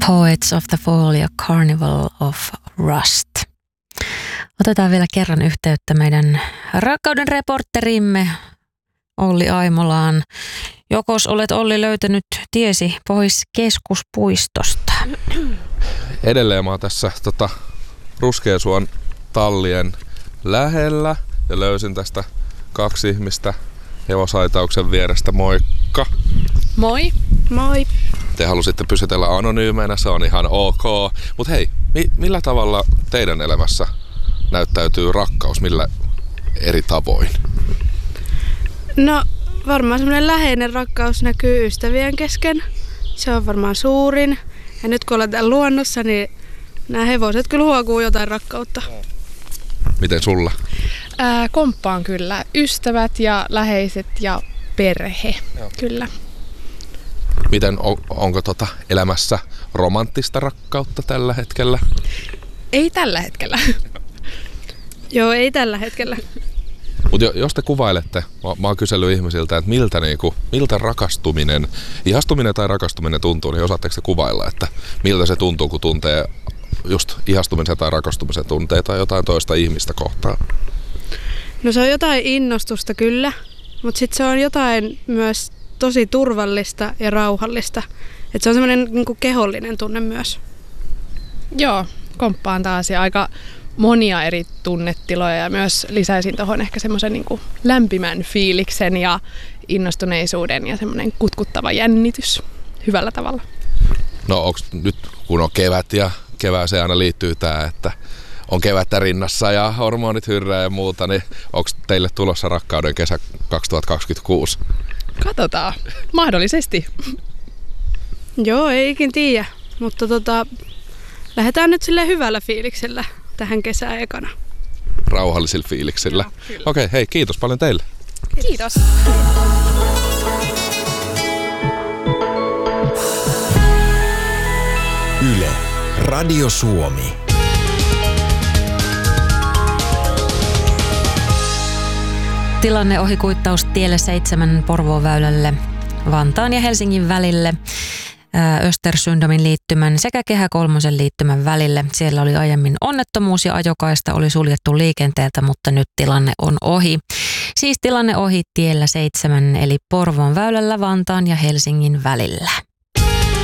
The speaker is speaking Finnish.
Poets of the Fall ja Carnival of Rust. Otetaan vielä kerran yhteyttä meidän rakkauden reporterimme Olli Aimolaan. Jokos olet, Olli, löytänyt tiesi pois keskuspuistosta? Edelleen mä oon tässä Ruskeasuon tallien lähellä ja löysin tästä 2 ihmistä hevosaitauksen vierestä. Moikka! Moi! Moi! Te halusitte pysytellä anonyymeinä, se on ihan ok. Mutta hei, millä tavalla teidän elämässä näyttäytyy rakkaus? Millä eri tavoin? No varmaan semmoinen läheinen rakkaus näkyy ystävien kesken. Se on varmaan suurin. Ja nyt kun ollaan täällä luonnossa, niin nämä hevoset kyllä huokuu jotain rakkautta. Miten sulla? Komppaan kyllä. Ystävät ja läheiset ja perhe. Joo. Kyllä. Miten onko elämässä romanttista rakkautta tällä hetkellä? Ei tällä hetkellä. Joo, ei tällä hetkellä. Mutta jos te kuvailette, mä oon kysellyt ihmisiltä, että miltä rakastuminen, ihastuminen tai rakastuminen tuntuu, niin osaatteko te kuvailla, että miltä se tuntuu, kun tuntee just ihastumisen tai rakastumisen tunteita tai jotain toista ihmistä kohtaan? No se on jotain innostusta kyllä, mutta sitten se on jotain myös tosi turvallista ja rauhallista. Et se on semmoinen niinku kehollinen tunne myös. Joo, komppaan taas ja aika monia eri tunnetiloja ja myös lisäisin tuohon ehkä semmoisen niinku lämpimän fiiliksen ja innostuneisuuden ja semmoinen kutkuttava jännitys hyvällä tavalla. No onko nyt, kun on kevät ja kevääseen aina liittyy tämä, että on kevättä rinnassa ja hormonit hyrrää ja muuta, niin onko teille tulossa rakkauden kesä 2026? Katsotaan. Mahdollisesti. Joo, ei ikin tiedä, mutta lähdetään nyt silleen hyvällä fiiliksellä tähän kesään ekana. Rauhallisilla fiiliksillä. Okei, hei, kiitos paljon teille. Kiitos. Yle, Radio Suomi. Tilanne ohikuittaus tielle 7 Porvoon väylälle Vantaan ja Helsingin välille, Östersunddomin liittymän sekä Kehä kolmosen liittymän välille. Siellä oli aiemmin onnettomuus ja ajokaista oli suljettu liikenteeltä, mutta nyt tilanne on ohi. Siis tilanne ohi tiellä 7 eli Porvoon väylällä Vantaan ja Helsingin välillä.